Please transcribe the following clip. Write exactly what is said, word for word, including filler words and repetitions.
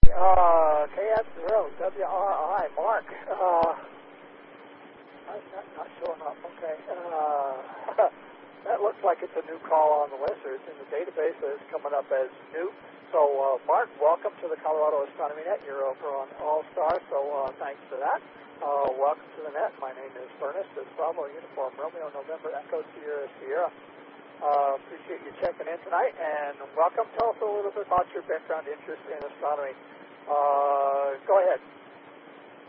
uh, K S zero W R I, Mark. Uh, not, not, not showing up. Okay. Uh, that looks like it's a new call on the list, or it's in the database, but it's coming up as new. So, uh, Mark, welcome to the Colorado Astronomy Net. You're over on All-Star, so uh, thanks for that. Uh, welcome to the net. My name is Ernest. It's Bravo Uniform Romeo November Echo Sierra Sierra. Uh, appreciate you checking in tonight, and welcome. Tell us a little bit about your background interest in astronomy. Uh, go ahead.